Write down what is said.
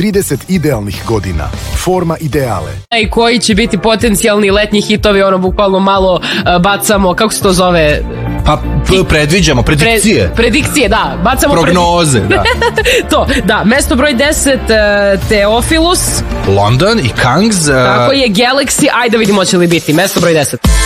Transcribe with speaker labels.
Speaker 1: 30 idealnih godina. Forma ideale.
Speaker 2: I koji će biti potencijalni letnji hitovi, ono bukvalno malo bacamo, kako se to zove?
Speaker 3: Pa predviđamo, predikcije.
Speaker 2: Predikcije, da. Bacamo
Speaker 3: prognoze, da.
Speaker 2: To, da. Mesto broj 10, Theophilus.
Speaker 3: London i Kangs.
Speaker 2: Tako je, Galaxy. Ajde da vidimo će li biti. Mesto broj 10.